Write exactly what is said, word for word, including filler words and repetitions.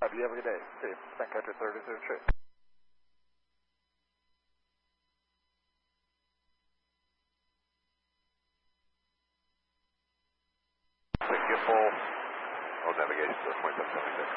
Roger, you have a good day. See you. Backcatcher thirty-two, straight. Get full. Oh, navigation to point seven seven six.